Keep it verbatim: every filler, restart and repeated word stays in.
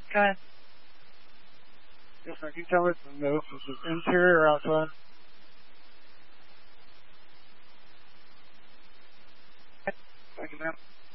Go ahead. Yes, sir. Can you tell us the nose? Is it interior or outside? Thank you, ma'am.